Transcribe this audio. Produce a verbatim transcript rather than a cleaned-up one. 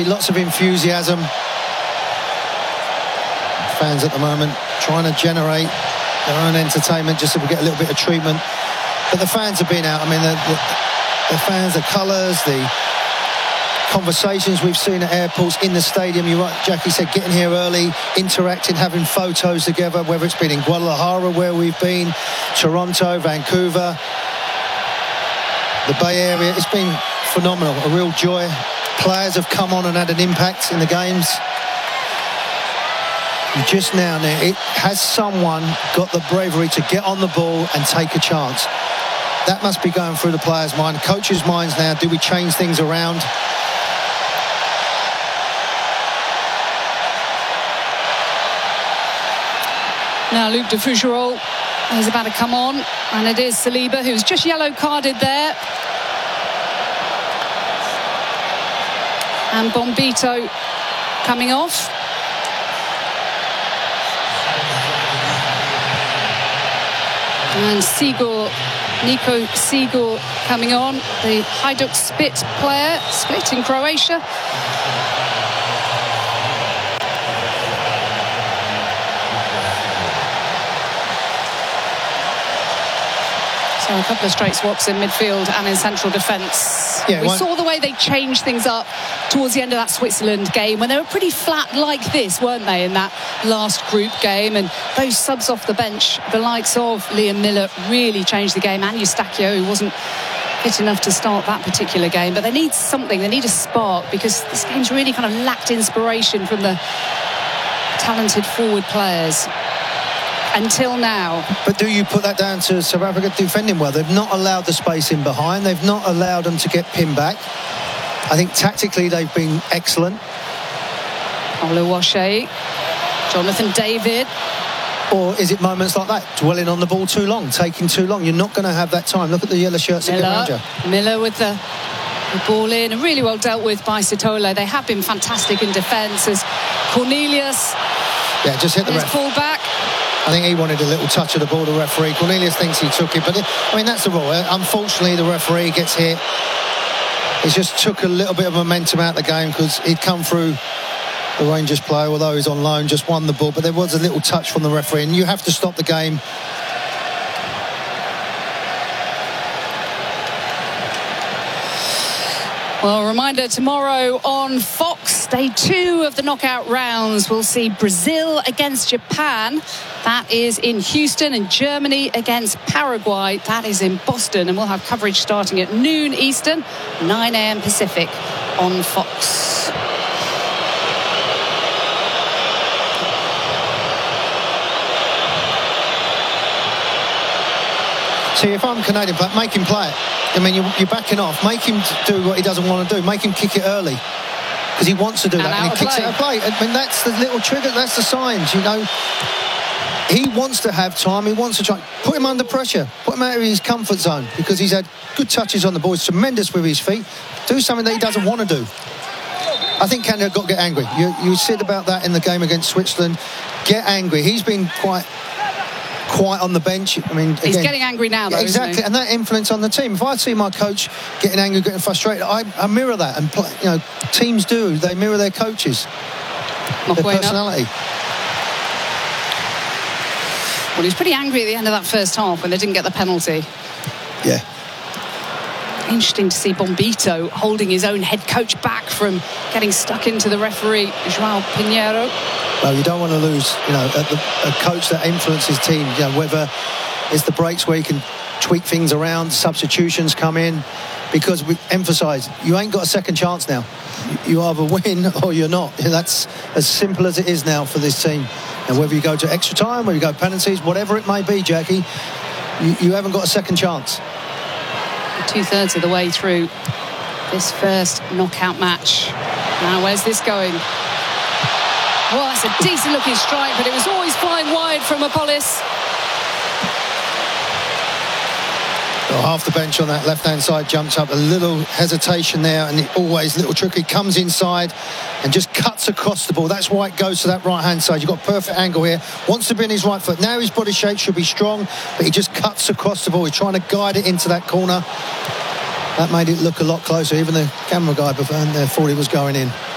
Lots of enthusiasm. Fans at the moment trying to generate their own entertainment just so we get a little bit of treatment. But the fans have been out. I mean, the, the, the fans, the colours, the conversations we've seen at airports, in the stadium. You're right, Jackie said, getting here early, interacting, having photos together, whether it's been in Guadalajara where we've been, Toronto, Vancouver, the Bay Area. It's been phenomenal, a real joy. Players have come on and had an impact in the games. You just now, it has someone got the bravery to get on the ball and take a chance? That must be going through the players' mind, coaches' minds now. Do we change things around? Now Luc de Fougerolles is about to come on, and it is Saliba who's just yellow carded there. And Bombito coming off. And Sigur, Nico Sigur coming on, the Hajduk Split player, Split in Croatia. So a couple of straight swaps in midfield and in central defence. Yeah, we one... saw the way they changed things up towards the end of that Switzerland game when they were pretty flat like this, weren't they, in that last group game? And those subs off the bench, the likes of Liam Miller, really changed the game. And Eustachio, who wasn't fit enough to start that particular game. But they need something, they need a spark, because this game's really kind of lacked inspiration from the talented forward players until now. But do you put that down to South Africa defending well? They've not allowed the space in behind. They've not allowed them to get pinned back. I think tactically they've been excellent. Oluwaseyi, Jonathan David. Or is it moments like that, dwelling on the ball too long, taking too long? You're not going to have that time. Look at the yellow shirts that get around you. Miller with the, the ball in, and really well dealt with by Sithole. They have been fantastic in defence as Cornelius. Yeah, just hit the ref. Pulled back. I think he wanted a little touch of the ball, the referee. Cornelius thinks he took it, but it, I mean, that's the rule. Unfortunately, the referee gets hit. It just took a little bit of momentum out of the game because he'd come through the Rangers player, although he's on loan, just won the ball, but there was a little touch from the referee, and you have to stop the game. Well, a reminder, tomorrow on Fox, day two of the knockout rounds, we'll see Brazil against Japan. That is in Houston, and Germany against Paraguay. That is in Boston, and we'll have coverage starting at noon Eastern, nine a.m. Pacific on Fox. See, if I'm Canadian, make him play it. I mean, you're, you're backing off. Make him do what he doesn't want to do. Make him kick it early. Because he wants to do and that, and he kicks play. it out of play. I mean, that's the little trigger, that's the signs, you know. He wants to have time, he wants to try. Put him under pressure. Put him out of his comfort zone, because he's had good touches on the ball. He's tremendous with his feet. Do something that he doesn't want to do. I think Canada got to get angry. You, you said about that in the game against Switzerland. Get angry. He's been quite... quite on the bench. I mean, again, he's getting angry now, though. Exactly, and that influence on the team. If I see my coach getting angry, getting frustrated, I, I mirror that, and play, you know, teams do. They mirror their coaches, Not their personality. Up. Well, he was pretty angry at the end of that first half when they didn't get the penalty. Yeah. Interesting to see Bombito holding his own head coach back from getting stuck into the referee, João Pinheiro. Well, you don't want to lose, you know, a, a coach that influences team. You know, whether it's the breaks where you can tweak things around, substitutions come in, because we emphasise you ain't got a second chance now. You, you either win or you're not. That's as simple as it is now for this team. And whether you go to extra time, whether you go penalties, whatever it may be, Jackie, you, you haven't got a second chance. Two-thirds of the way through this first knockout match. Now, where's this going? Well, that's a decent-looking strike, but it was always flying wide from Apollis. Well, half the bench on that left-hand side jumps up. A little hesitation there, and it always a little tricky. Comes inside and just cuts across the ball. That's why it goes to that right-hand side. You've got perfect angle here. Wants to be in his right foot. Now his body shape should be strong, but he just cuts across the ball. He's trying to guide it into that corner. That made it look a lot closer. Even the camera guy behind there thought he was going in.